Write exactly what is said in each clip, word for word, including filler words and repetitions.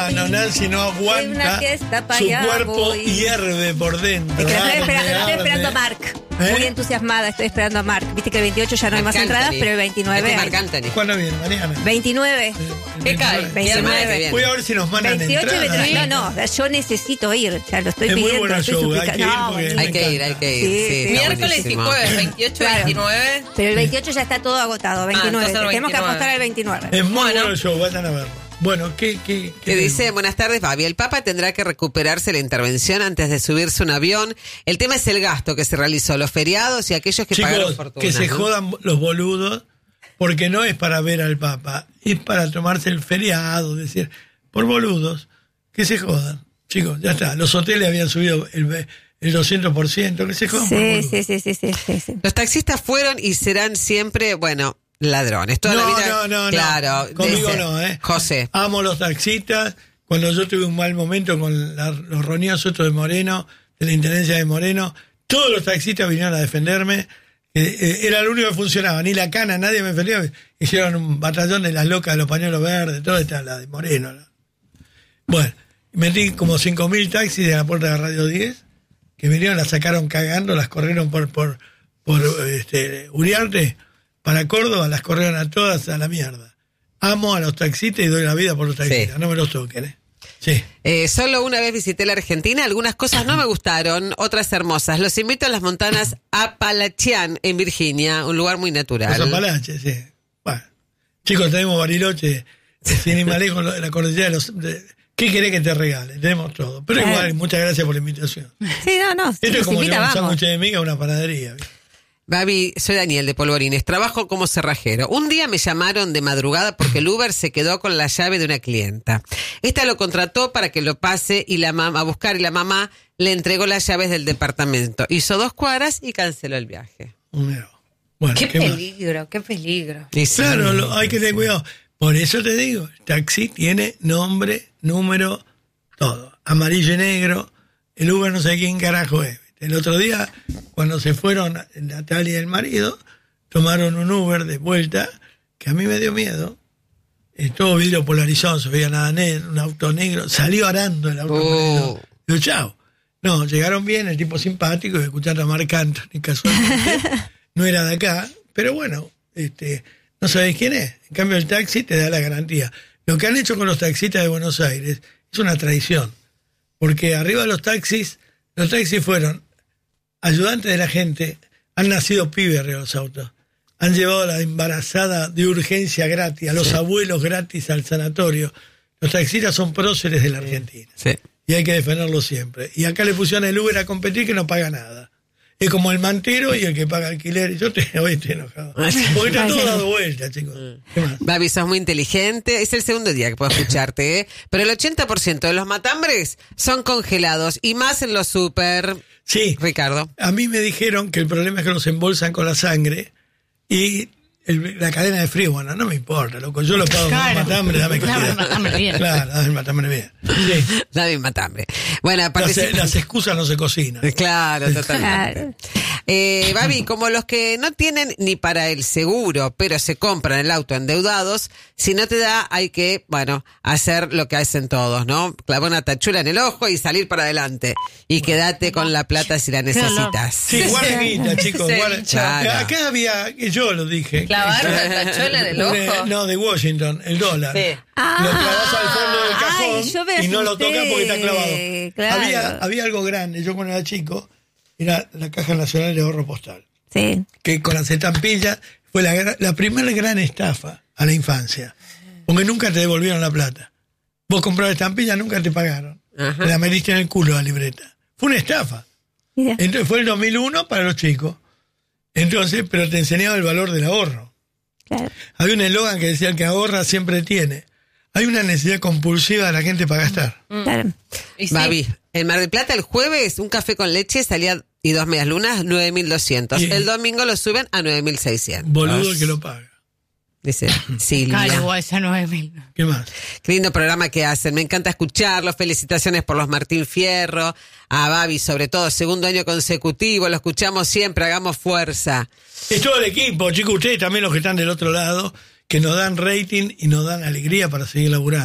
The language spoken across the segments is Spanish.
No, Nancy no aguanta, su cuerpo voy. hierve por dentro. Es que estoy esperando, estoy esperando a Mark. ¿Eh? Muy entusiasmada, estoy esperando a Mark. Viste que el veintiocho ya no hay más Marc entradas, Anthony. pero el veintinueve Marc Anthony. ¿Cuándo viene? Mañana. veintinueve. ¿Qué cae? veintinueve. Voy a ver si nos mandan veintiocho y entradas. veintinueve. No, no, yo necesito ir. Ya lo estoy Es muy pidiendo. bueno Estoy show, hay suplicando. que ir No, porque- Hay que ir, hay que ir. Sí, Sí, sí. está Miércoles y buenísimo. jueves, veintiocho y Claro. veintinueve. Pero el veintiocho ya está todo agotado. veintinueve. entonces el Tenemos que veintinueve. apostar al veintinueve. Es muy Bueno. bueno el show, vayan a verlo. Bueno, ¿qué, qué, Que qué dice, buenas tardes, Babi. El Papa tendrá que recuperarse la intervención antes de subirse a un avión. El tema es el gasto que se realizó, los feriados y aquellos que pagaron Chicos, fortuna. que se ¿no? jodan los boludos, porque no es para ver al Papa, es para tomarse el feriado, decir, por boludos, que se jodan. Chicos, ya está, los hoteles habían subido el, el doscientos por ciento, que se jodan por Sí, boludos. sí, sí, sí, sí, sí, sí. Los taxistas fueron y serán siempre, bueno, ladrones. Toda No, la vida, no, no, no. claro, Conmigo dice no, ¿eh? José. Amo los taxistas. Cuando yo tuve un mal momento con la- los roñosos de Moreno, de la Intendencia de Moreno, todos los taxistas vinieron a defenderme. Eh, eh, era lo único que funcionaba. Ni la cana, nadie me defendió. Hicieron un batallón de las locas de los pañuelos verdes, todo está la de Moreno. ¿no? Bueno, metí como cinco mil taxis de la puerta de Radio diez, que vinieron, las sacaron cagando, las corrieron por, por, por este, Uriarte para Córdoba, las corrieron a todas a la mierda. Amo a los taxistas y doy la vida por los taxistas, Sí. no me los toquen, ¿eh? Sí. Eh, solo una vez visité la Argentina, algunas cosas no me gustaron, otras hermosas. Los invito a las montanas Apalachian en Virginia, un lugar muy natural. Los Apalaches, sí. Bueno, chicos, tenemos Bariloche, sin ir más lejos, la cordillera de los... de- ¿qué querés que te regale? Tenemos todo. Pero Claro. igual, muchas gracias por la invitación. Sí, no, no. Esto si es como invita, llevar un vamos. sándwich de miga a una panadería. ¿viste? Babi, soy Daniel de Polvorines, trabajo como cerrajero. Un día me llamaron de madrugada porque el Uber se quedó con la llave de una clienta. Esta lo contrató para que lo pase y la mamá a buscar y la mamá le entregó las llaves del departamento. Hizo dos cuadras y canceló el viaje. Bueno, bueno, Qué ¿qué más? peligro, qué peligro. Y sí. Claro, lo- hay que tener cuidado. Por eso te digo, el taxi tiene nombre, número, todo. Amarillo y negro. El Uber no sé quién carajo es. El otro día, cuando se fueron Natalia y el marido, tomaron un Uber de vuelta, que a mí me dio miedo. Eh, todo vidrio polarizado, se veía nada negro, un auto negro. Salió arando el auto Oh. negro. Digo, chao. No, llegaron bien, el tipo simpático, escuchando a Marc Anthony casualmente. No era de acá, pero bueno, este, no sabés quién es. En cambio, el taxi te da la garantía. Lo que han hecho con los taxistas de Buenos Aires es una traición. Porque arriba de los taxis, los taxis fueron ayudantes de la gente, han nacido pibes arriba de los autos. Han llevado a la embarazada de urgencia gratis, a los sí. abuelos gratis al sanatorio. Los taxistas son próceres de la Argentina. Sí. Y hay que defenderlo siempre. Y acá le pusieron el Uber a competir que no paga nada. Es como el mantero y el que paga alquiler. Yo te, hoy estoy enojado. Porque está todo dado vuelta, chicos. ¿Qué más? Babi, sos muy inteligente. Es el segundo día que puedo escucharte, ¿eh? Pero el ochenta por ciento de los matambres son congelados. Y más en los súper. Sí. Ricardo. A mí me dijeron que el problema es que los embolsan con la sangre y el, la cadena de frío. Bueno, no me importa, loco. Yo lo pago con Claro. un matambre, dame Dame calidad. el matambre bien. Claro, dame el matambre bien. Sí. Dame matambre. Bueno, Las, participa- las excusas no se cocinan. Claro, totalmente. Claro. Eh, Babi, como los que no tienen ni para el seguro, pero se compran el auto endeudados, si no te da, hay que, bueno, hacer lo que hacen todos, ¿no? Clavar una tachula en el ojo y salir para adelante. Y quédate con la plata si la necesitas. Sí, guarda, chicos. Ese Guarda. dicho. Claro. Acá había, yo lo dije. ¿Clavaron la tachuela en el De- ojo? no, de Washington, el dólar. Sí. Ah, Lo clavas al fondo del cajón ay, yo me y no lo asusté, tocas porque está clavado. claro. Había, había algo grande, yo cuando era chico, era la Caja Nacional de Ahorro Postal, Sí. que con las estampillas fue la, gra- la primera gran estafa a la infancia, porque nunca te devolvieron la plata. Vos comprabas estampillas, nunca te pagaron. Ajá. La metiste en el culo la libreta. Fue una estafa. Mira. Entonces fue el dos mil uno para los chicos. Entonces, pero te enseñaba el valor del ahorro. Claro. Había un eslogan que decía el que ahorra siempre tiene. Hay una necesidad compulsiva de la gente para gastar. Claro. Y sí. Babi, en Mar del Plata el jueves un café con leche salía y dos medias lunas, nueve mil doscientos. Bien. El domingo lo suben a nueve mil seiscientos. Boludo el que lo paga. Dice Silvia. Claro, igual, esa nueve mil. ¿Qué más? Qué lindo programa que hacen, me encanta escucharlos, felicitaciones por los Martín Fierro, a Babi sobre todo, segundo año consecutivo, lo escuchamos siempre, hagamos fuerza. Es todo el equipo, chicos, ustedes también los que están del otro lado, que nos dan rating y nos dan alegría para seguir laburando.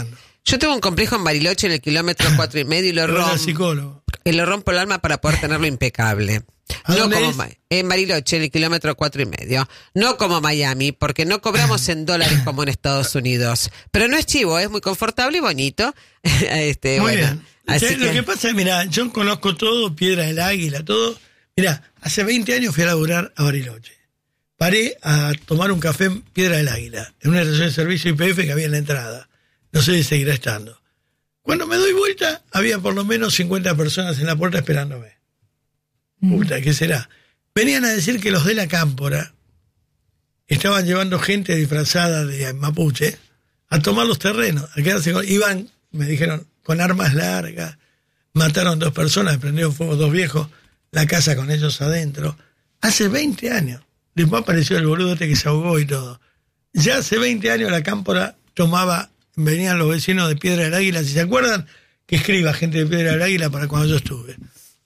Yo tengo un complejo en Bariloche en el kilómetro cuatro y medio y lo Pero era rompo. psicólogo. Y lo rompo el alma para poder tenerlo impecable. ¿A No dónde como es? Ma- en Bariloche, en el kilómetro cuatro y medio. No como Miami, porque no cobramos en dólares como en Estados Unidos. Pero no es chivo, es muy confortable y bonito. este, Muy bueno, bien. así Che, Lo que pasa es, mira, yo conozco todo, Piedra del Águila, todo. Mira, hace veinte años fui a laburar a Bariloche. Paré a tomar un café en Piedra del Águila, en una estación de servicio I P F que había en la entrada. No sé si seguirá estando. Cuando me doy vuelta, había por lo menos cincuenta personas en la puerta esperándome. Puta, ¿qué será? Venían a decir que los de la Cámpora estaban llevando gente disfrazada de mapuche a tomar los terrenos, a quedarse con... Iban, me dijeron, con armas largas, mataron dos personas, prendieron fuego dos viejos, la casa con ellos adentro. Hace veinte años. Después apareció el boludo este que se ahogó y todo. Ya hace veinte años la Cámpora tomaba, venían los vecinos de Piedra del Águila, si se acuerdan, que escriba gente de Piedra del Águila para cuando yo estuve.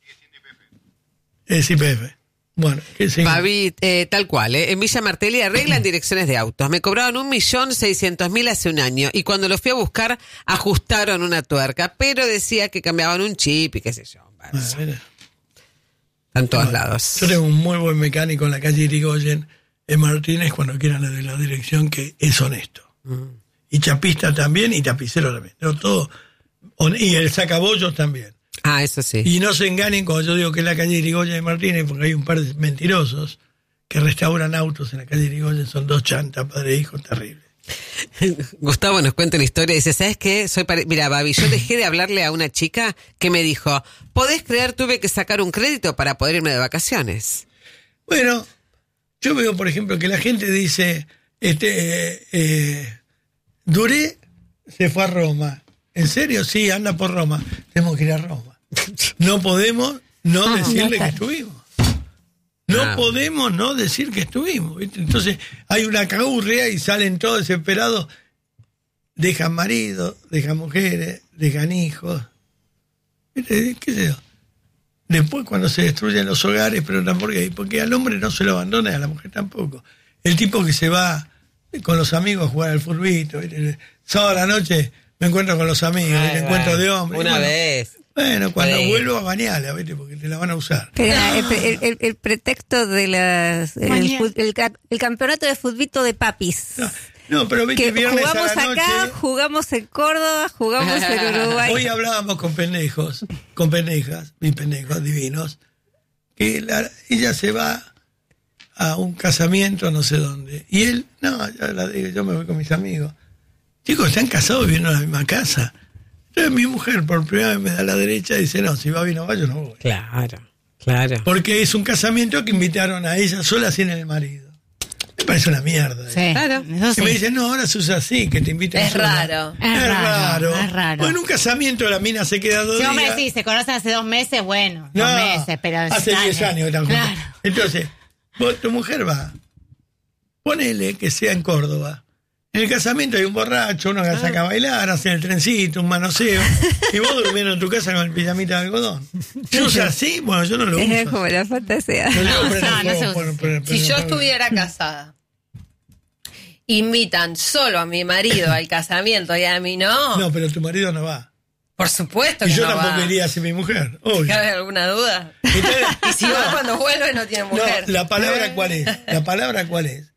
Es I P F. Bueno, que sí. Babi, eh, tal cual, ¿eh? En Villa Martelli arreglan direcciones de autos. Me cobraron un millón seiscientos mil hace un año y cuando los fui a buscar ajustaron una tuerca, pero decía que cambiaban un chip y qué sé yo. Bueno, Ah, mira. en todos Bueno, lados. Yo tengo un muy buen mecánico en la calle Irigoyen, en Martínez, cuando quieran de la dirección, que es honesto. Mm. Y chapista también, y tapicero también. Pero todo, hon- y el sacabollos también. Ah, eso sí. Y no se enganen cuando yo digo que es la calle Irigoyen de Martínez, porque hay un par de mentirosos que restauran autos en la calle Irigoyen, son dos chantas, padre e hijo, terrible. Gustavo nos cuenta una historia y dice, ¿sabes qué? Soy pare- Mira, Babi, yo dejé de hablarle a una chica que me dijo, ¿podés creer tuve que sacar un crédito para poder irme de vacaciones? Bueno, yo veo, por ejemplo, que la gente dice, este, eh, eh, Duré se fue a Roma. ¿En serio? Sí, anda por Roma. Tenemos que ir a Roma. No podemos no Ah, decirle no que está. estuvimos. No Ah. podemos no decir que estuvimos. ¿viste? Entonces hay una caurria y salen todos desesperados. Dejan marido, dejan mujeres, dejan hijos. ¿Viste? ¿Qué sé yo? Después cuando se destruyen los hogares, pero tampoco, porque al hombre no se lo abandona y a la mujer tampoco. El tipo que se va con los amigos a jugar al furbito, ¿viste? Sábado a la noche me encuentro con los amigos, Ay, el encuentro bueno, de hombres. Una Bueno, vez. Bueno, cuando Por ahí. vuelvo a bañarla, ¿viste? Porque te la van a usar. Pero el, el- el- el pretexto de las el, Mañana. fut- el ca- el campeonato de futbito de papis. No, no, pero viste, Que viernes jugamos a la noche. acá, jugamos en Córdoba, jugamos en Uruguay. Hoy hablábamos con pendejos, con pendejas, mis pendejos divinos, que la- ella se va a un casamiento no sé dónde. Y él, no, yo, la digo, yo me voy con mis amigos. Chicos, están casados viviendo en la misma casa. Entonces mi mujer por primera vez me da la derecha y dice, no, si va bien o va, yo no voy. Claro, claro. Porque es un casamiento que invitaron a ella sola sin el marido. Me parece una mierda. Sí, Claro. eso Y sí. me dicen, no, ahora se usa así, que te invitan Es sola. raro. Es, Es raro. raro, es raro. Bueno, en un casamiento la mina se queda dos Sí, días. hombre, sí, se conocen hace dos meses, bueno, No, dos meses, pero... hace dale. diez años que están juntos. Claro. Entonces, vos, tu mujer va, ponele que sea en Córdoba. En el casamiento hay un borracho, uno que saca a bailar, hace el trencito, un manoseo, y vos durmiendo en tu casa con el pijamita de algodón. ¿Se usa así? Bueno, yo no lo Es uso. como la fantasía. No, digo, No, prendo no, no fuego, se usa por- así. por- Si por- yo por- estuviera casada, invitan solo a mi marido al casamiento y a mí no, No, pero tu marido no va. por supuesto Y que yo no tampoco va. iría si mi mujer. Obvio. ¿Cabe alguna duda? Entonces, Y si va cuando vuelve no tiene no, mujer. la palabra cuál es. La palabra cuál es.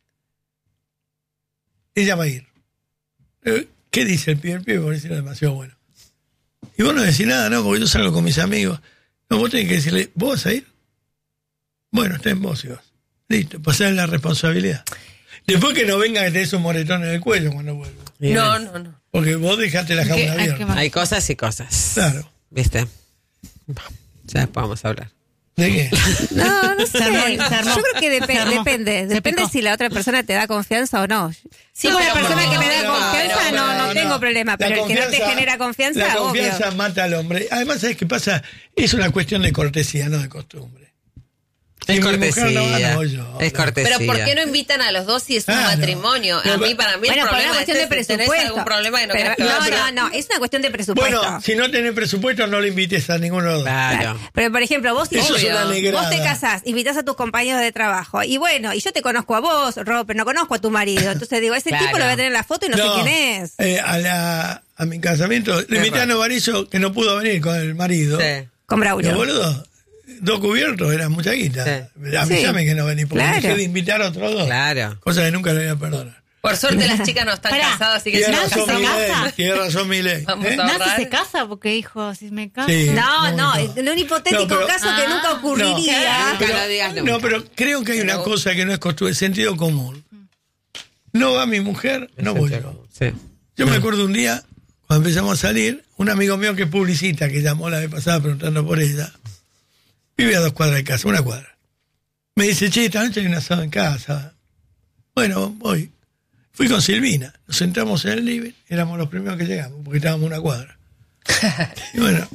Ella va a ir. Eh, ¿Qué dice el pibe? El pibe por decirlo demasiado bueno. Y vos no decís nada, no, porque yo salgo con mis amigos. No, vos tenés que decirle, ¿vos vas a ir? Bueno, está en vos y vas. Listo, pasar la responsabilidad. Después que no venga que tenés un moretón en el cuello cuando vuelvo. No, no, no. Porque vos dejaste la ¿Qué? jaula Ay, abierta. qué mal. Hay cosas y cosas. Claro. ¿Viste? Ya después vamos a hablar. ¿De qué? No, no sé. Se armó, se armó. Yo creo que depe- Se armó. depende. Se Depende picó. si la otra persona te da confianza o no. Si No, es una pero persona no, que me da no, confianza, no, no, no, no, tengo no. problema. La Pero el que no te confianza- genera confianza, La obvio. confianza mata al hombre. Además, ¿sabes qué pasa? Es una cuestión de cortesía, no de costumbre. Es Si mi mujer cortesía. no va, no voy yo. Es cortesía. Pero ¿por qué no invitan a los dos si es un Claro. matrimonio? No, A mí, pero- para mí, Bueno, el por una problema cuestión de es que si tenés presupuesto. algún problema que no Pero- querés que no, vaya. no, no, es una cuestión de presupuesto. Bueno, si no tenés presupuesto, no lo invites a ninguno de los dos. Claro. Pero, por ejemplo, vos, Eso es obvio, una negrada. vos te casás, invitás a tus compañeros de trabajo. Y bueno, y yo te conozco a vos, Rob, pero no conozco a tu marido. Entonces digo, ese Claro. tipo lo voy a tener en la foto y no, sé quién es. eh, a, la, a mi casamiento. Le invité a Novarizo, que no pudo venir con el marido. Sí. Con Braulio. Pero, boludo, dos cubiertos era mucha guita. Sí. Avísame Sí. que no vení, porque Claro. dejé de invitar a otros dos. Claro. Cosa que nunca le voy a perdonar. Por suerte las chicas no están Pará. casadas, así que Tiene si no Nancy razón se mi casa. ley. Tiene razón mi ley. Vamos ¿Eh? a- Nancy ahorrar. se casa porque dijo, si me caso. Sí. No, no, no. en un hipotético No, pero- caso que Ah, nunca ocurriría. Nunca lo digas nunca. No, pero creo que hay una Pero- cosa que no es costumbre, sentido común. No va mi mujer, no voy yo. Sí. Yo me acuerdo un día, cuando empezamos a salir, un amigo mío que es publicista, que llamó la vez pasada preguntando por ella, vive a dos cuadras de casa, una cuadra. Me dice, che, esta noche hay un asado en casa. Bueno, voy. Fui con Silvina, nos sentamos en el living, éramos los primeros que llegamos, porque estábamos en una cuadra. Y bueno,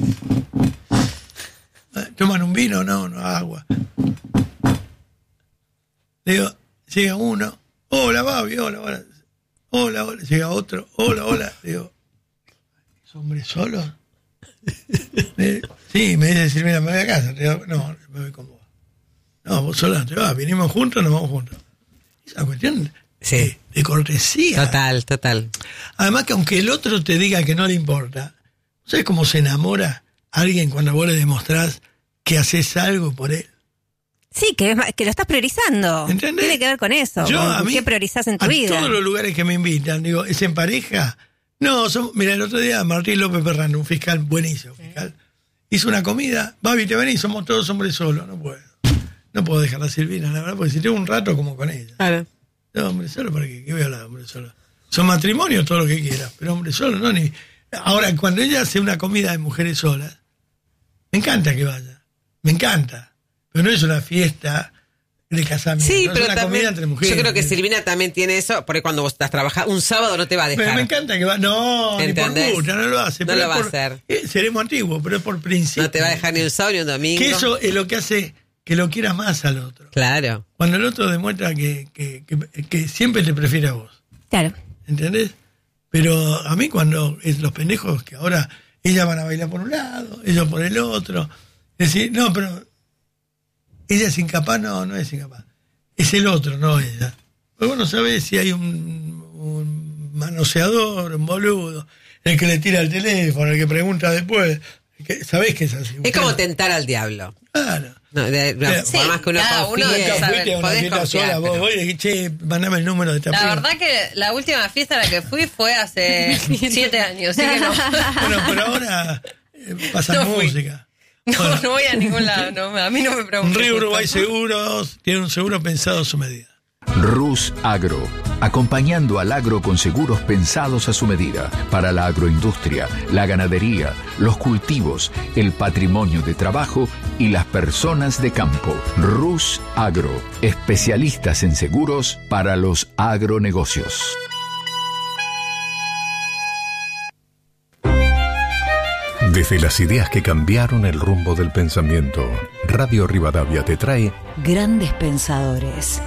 ¿toman un vino? No, no, agua. Digo, llega uno, hola, Babi, hola, hola. Hola, hola, llega otro, hola, hola. Digo, ¿es hombre solo? Me- sí, me dice Silvina, me voy a casa. Digo, no, me voy con vos. No, vos sola no te vas, vinimos juntos, nos vamos juntos. Esa cuestión Sí. de, de cortesía. Total, total. Además que aunque el otro te diga que no le importa, ¿sabes cómo se enamora alguien cuando vos le demostrás que haces algo por él? Sí, que, es ma- que lo estás priorizando. ¿Entendés? Tiene que ver con eso. Yo, con a mí, ¿Qué priorizás en tu a vida? todos los lugares que me invitan, digo, ¿es en pareja? No, somos, mira, el otro día Martín López Perrano, un fiscal buenísimo, fiscal, hizo una comida, Babi, te venís, somos todos hombres solos, no puedo. No puedo dejar a Silvina, la verdad, porque si tengo un rato como con ella. Claro. No, hombre solo, ¿para qué? ¿Qué voy a hablar de hombre solo? Son matrimonios, todo lo que quieras, pero hombre solo, no, ni... Ahora, cuando ella hace una comida de mujeres solas, me encanta que vaya, me encanta, pero no es una fiesta de casamiento, Sí, es pero una también, comida entre mujeres. yo creo que Silvina también tiene eso, porque cuando vos estás trabajando, un sábado no te va a dejar. Pero me encanta que va. No, ¿Entendés? ni por puta, no lo hace. No pero lo es va a por- hacer. eh, seremos antiguos, pero es por principio. No te va a dejar ni un sábado ni un domingo. Que eso es lo que hace que lo quieras más al otro. Claro. Cuando el otro demuestra que, que, que, que siempre te prefiere a vos. Claro. ¿Entendés? Pero a mí cuando es los pendejos que ahora ellas van a bailar por un lado, ellos por el otro. Es decir, no, pero ella es incapaz, no, no es incapaz. Es el otro, no ella. Pues vos no sabés si hay un, un manoseador, un boludo, el que le tira el teléfono, el que pregunta después. el que- sabés que es así. Es como tentar al diablo. Claro. No, de- no, Sí, por más que uno cada uno confíe, debe Nunca saber, fuiste a una podés fiesta confiar, sola, vos, pero- vos, y che, mandame el número de esta La prima. verdad que la última fiesta a la que fui fue hace siete años, así que no. Bueno, pero ahora eh, pasan No fui. música. No, Bueno, no voy a ningún lado, no, a mí no me preguntes. Río esto. Uruguay Seguros tiene un seguro pensado a su medida. Rus Agro, acompañando al agro con seguros pensados a su medida, para la agroindustria, la ganadería, los cultivos, el patrimonio de trabajo y las personas de campo. Rus Agro, especialistas en seguros para los agronegocios. Desde las ideas que cambiaron el rumbo del pensamiento, Radio Rivadavia te trae Grandes pensadores.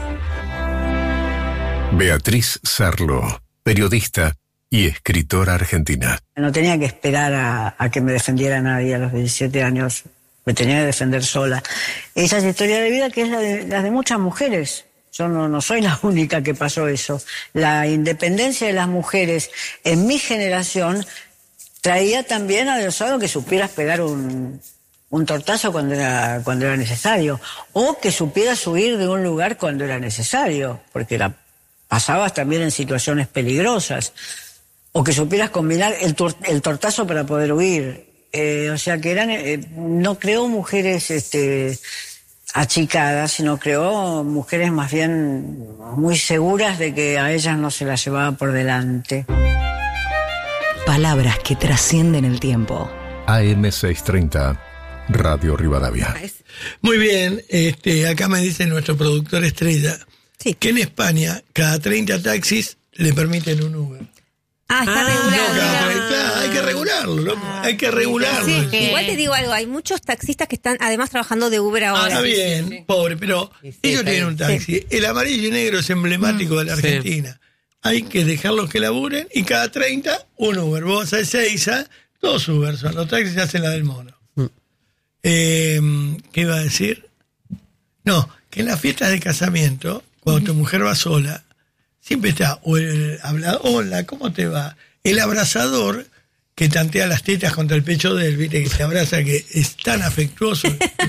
Beatriz Sarlo, periodista y escritora argentina. No tenía que esperar a, a que me defendiera nadie a los diecisiete años. Me tenía que defender sola. Esa es la historia de vida que es la de, la de muchas mujeres. Yo no, no soy la única que pasó eso. La independencia de las mujeres en mi generación traía también adosado que supieras pegar un, un tortazo cuando era, cuando era necesario. O que supieras huir de un lugar cuando era necesario. Porque la pasabas también en situaciones peligrosas. O que supieras combinar el, tor- el tortazo para poder huir. Eh, o sea que eran, eh, no creó mujeres este, achicadas, sino creó mujeres más bien muy seguras de que a ellas no se las llevaba por delante. Palabras que trascienden el tiempo. A M seiscientos treinta, Radio Rivadavia. Muy bien, este, acá me dice nuestro productor estrella Sí. que en España cada treinta taxis le permiten un Uber. Ah, está Ah, regulado. No, cada treinta, hay que regularlo, loco, hay que regularlo. Sí, eso. que- Igual te digo algo, hay muchos taxistas que están además trabajando de Uber Ah, ahora. está sí, bien, sí, sí. pobre, pero Sí, sí, ellos está tienen un bien. taxi. El amarillo y negro es emblemático de la Sí. Argentina. Hay que dejarlos que laburen y cada treinta, un Uber. Vos vas a Ezeiza, dos Uber son. Los taxis hacen la del mono. Eh, ¿Qué iba a decir? No, que en las fiestas de casamiento, cuando tu mujer va sola, siempre está o el hablador, hola, ¿cómo te va? El abrazador que tantea las tetas contra el pecho de él, viste, que se abraza, que es tan afectuoso.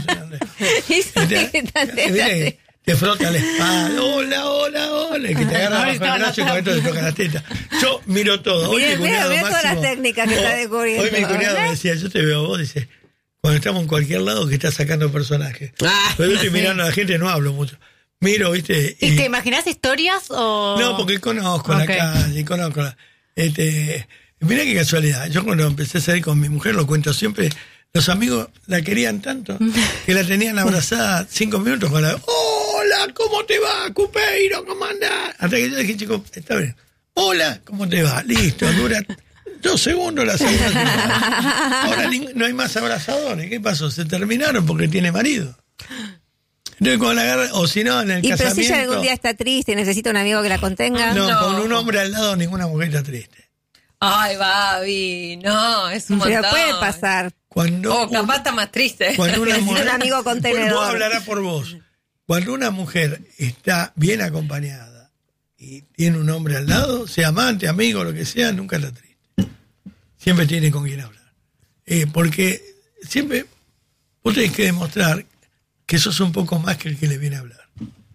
que te, te frota la espalda, hola, hola, hola, y que te agarra bajo el brazo y con esto te toca las tetas. Yo miro todo. Hoy mira, mi cuñado mira, mira Máximo, todas las técnicas que está descubriendo. Hoy mi cuñado me decía, yo te veo a vos, dice, cuando estamos en cualquier lado que estás sacando personajes. Ah, Pero yo estoy sí. mirando a la gente, no hablo mucho. Miro, viste. ¿Y, ¿Y te imaginas historias o...? No, porque conozco Okay. la calle, conozco la... Este, mirá qué casualidad. Yo cuando empecé a salir con mi mujer, lo cuento siempre, los amigos la querían tanto que la tenían abrazada cinco minutos con la... Hola, ¿cómo te va, Cupeiro? ¿Cómo andás? Hasta que yo dije, chico, está bien. Hola, ¿cómo te va? Listo, dura dos segundos la abrazación. Ahora no hay más abrazadores. ¿Qué pasó? Se terminaron porque tiene marido. Entonces, cuando la agarra, o si no, en el y casamiento... pero si ella algún día está triste y necesita un amigo que la contenga. No, No. con un hombre al lado ninguna mujer está triste. Ay, Babi, no, es un Pero montón. puede pasar. Cuando O capaz un- está más triste. Cuando una Necesita mujer, un amigo contenedor. Vos hablarás por vos. Cuando una mujer está bien acompañada y tiene un hombre al lado, sea amante, amigo, lo que sea, nunca está triste. Siempre tiene con quien hablar. Eh, porque siempre vos tenés que demostrar que sos un poco más que el que le viene a hablar.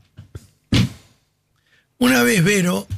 Una vez Vero,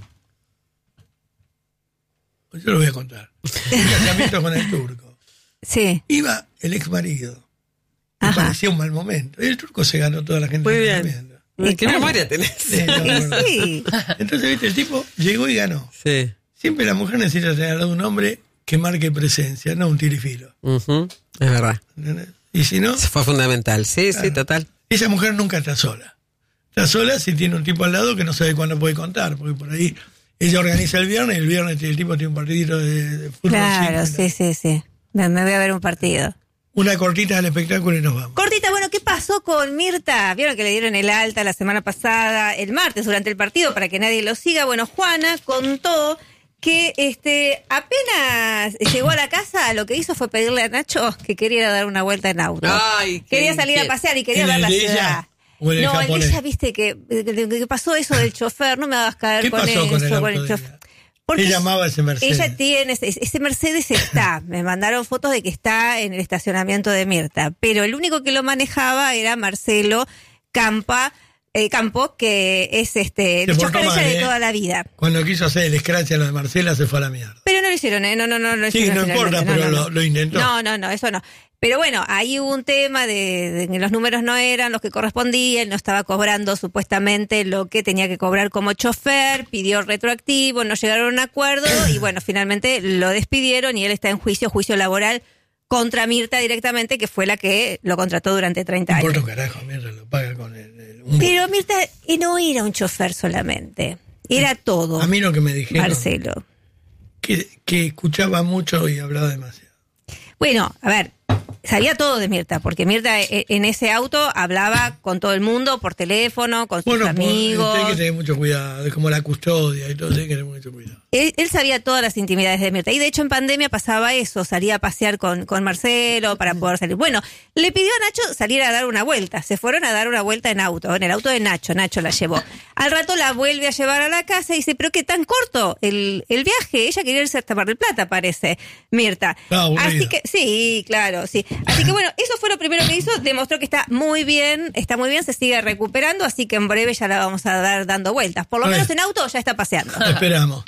yo lo voy a contar, un casamiento con el turco. Sí. Iba el ex marido. Me Ajá. parecía un mal momento. Y el turco se ganó toda la gente. Muy del bien. casamiento. ¿Qué claro. memoria tenés? Sí, no, bueno. Sí. Entonces, viste, el tipo llegó y ganó. Sí. Siempre la mujer necesita tener al lado un hombre que marque presencia, no un tirifilo. Ujú, es verdad. ¿Entendés? Y si no, Fue fundamental. Sí, sí, Claro. total. esa mujer nunca está sola. Está sola si tiene un tipo al lado que no sabe cuándo puede contar, porque por ahí ella organiza el viernes y el viernes el tipo tiene un partidito de, de fútbol. Claro, cinco, sí, sí, sí. Me, me voy a ver un partido. Una cortita del espectáculo y nos vamos. Cortita, bueno, ¿qué pasó con Mirta? Vieron que le dieron el alta la semana pasada, el martes, durante el partido, para que nadie lo siga. Bueno, Juana contó que este apenas llegó a la casa, lo que hizo fue pedirle a Nacho que quería ir a dar una vuelta en auto. Ay, qué quería salir a inquieto. pasear y quería ¿En ver el la de ciudad. ella o en el no, el de japonés? ella, viste, que, que, que pasó eso del chofer, no me hagas caer ¿Qué con pasó eso, con el auto con el de chofer. ella? Porque Ella amaba ese Mercedes. Ella tiene, ese, ese Mercedes está, me mandaron fotos de que está en el estacionamiento de Mirta, pero el único que lo manejaba era Marcelo Campa, eh, Campo, que es este el Se chofer portó ella mal, de ¿eh? toda la vida. Cuando quiso hacer el scratch a lo de Marcela se fue a la mierda. Pero no lo hicieron, ¿eh? No, no, no, no lo Sí, hicieron. no importa, finalmente, pero no, no, lo- no. lo intentó. No, no, no, eso no. Pero bueno, ahí hubo un tema de, de que los números no eran los que correspondían, no estaba cobrando supuestamente lo que tenía que cobrar como chofer, pidió retroactivo, no llegaron a un acuerdo y bueno, finalmente lo despidieron y él está en juicio, juicio laboral contra Mirta directamente, que fue la que lo contrató durante treinta No años. importa un carajo, mierda, lo paga con el, el- un- Pero Mirta eh, no era un chofer solamente, era todo, A mí lo que me dijeron, Marcelo. que, que escuchaba mucho y hablaba demasiado. Bueno, a ver, sabía todo de Mirta, porque Mirta eh, en ese auto hablaba con todo el mundo por teléfono, con sus Bueno, pues, amigos. hay que tener mucho cuidado, es como la custodia y todo, hay que tener mucho cuidado. Él, él sabía todas las intimidades de Mirta. Y de hecho en pandemia pasaba eso, salía a pasear con, con Marcelo para poder salir. Bueno, le pidió a Nacho salir a dar una vuelta. Se fueron a dar una vuelta en auto, en el auto de Nacho. Nacho la llevó. Al rato la vuelve a llevar a la casa y dice, pero qué tan corto el, el viaje. Ella quería irse hasta Mar del Plata, parece, Mirta. Ah, aburrido. Así que, sí, claro, sí. Así que bueno, eso fue lo primero que hizo. Demostró que está muy bien, está muy bien, se sigue recuperando, así que en breve ya la vamos a dar dando vueltas. Por lo A ver. menos en auto ya está paseando. Esperamos.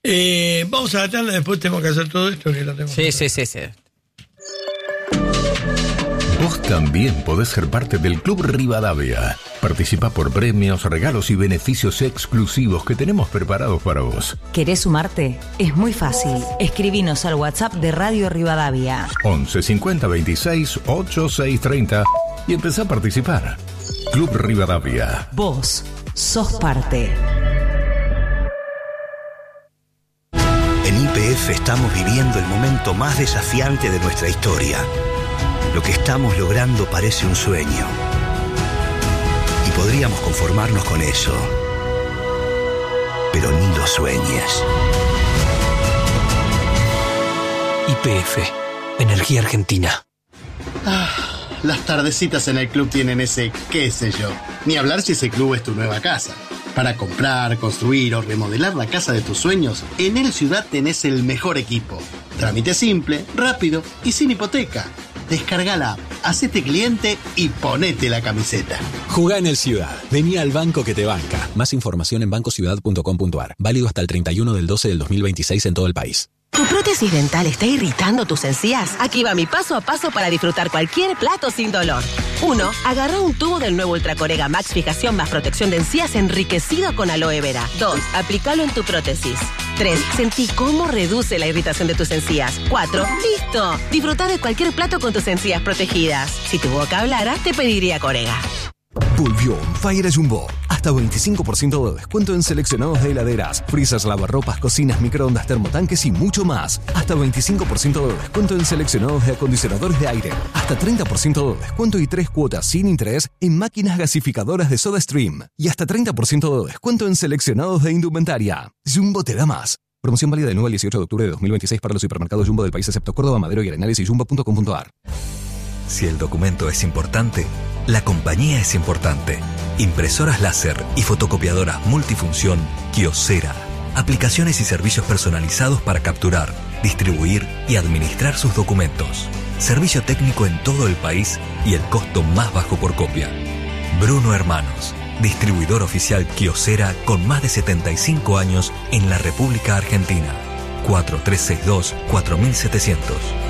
Eh, vamos a la tanda, después tenemos que hacer todo esto que lo tengo. Sí, sí, sí, sí. Vos también podés ser parte del Club Rivadavia. Participa por premios, regalos y beneficios exclusivos que tenemos preparados para vos. ¿Querés sumarte? Es muy fácil. Escribinos al WhatsApp de Radio Rivadavia. once cincuenta veintiséis ochenta y seis treinta y empezá a participar. Club Rivadavia. Vos sos parte. En Y P F estamos viviendo el momento más desafiante de nuestra historia. Lo que estamos logrando parece un sueño. Y podríamos conformarnos con eso. Pero ni lo sueñes. Y P F, Energía Argentina. Ah, las tardecitas en el club tienen ese qué sé yo. Ni hablar si ese club es tu nueva casa. Para comprar, construir o remodelar la casa de tus sueños, en El Ciudad tenés el mejor equipo. Trámite simple, rápido y sin hipoteca. Descarga la app, hacete cliente y ponete la camiseta. Jugá en el Ciudad. Vení al banco que te banca. Más información en banco ciudad punto com punto a r. Válido hasta el treinta y uno del doce del dos mil veintiséis en todo el país. ¿Tu prótesis dental está irritando tus encías? Aquí va mi paso a paso para disfrutar cualquier plato sin dolor. uno. Agarra un tubo del nuevo Ultracorega Max Fijación más protección de encías enriquecido con aloe vera. dos. Aplícalo en tu prótesis. tres. Sentí cómo reduce la irritación de tus encías. cuatro. ¡Listo! Disfruta de cualquier plato con tus encías protegidas. Si tu boca hablara, te pediría Corega. Volvió On Fire a Jumbo. Hasta veinticinco por ciento de descuento en seleccionados de heladeras, freezers, lavarropas, cocinas, microondas, termotanques y mucho más. Hasta veinticinco por ciento de descuento en seleccionados de acondicionadores de aire. Hasta treinta por ciento de descuento y tres cuotas sin interés en máquinas gasificadoras de SodaStream. Y hasta treinta por ciento de descuento en seleccionados de indumentaria. Jumbo te da más. Promoción válida del nueve al dieciocho de octubre de dos mil veintiséis para los hipermercados Jumbo del país excepto Córdoba, Madero y Arenales y jumbo punto com punto a r. Si el documento es importante, la compañía es importante. Impresoras láser y fotocopiadoras multifunción Kyocera. Aplicaciones y servicios personalizados para capturar, distribuir y administrar sus documentos. Servicio técnico en todo el país y el costo más bajo por copia. Bruno Hermanos, distribuidor oficial Kyocera con más de setenta y cinco años en la República Argentina. cuatro tres seis dos, cuatro siete cero cero.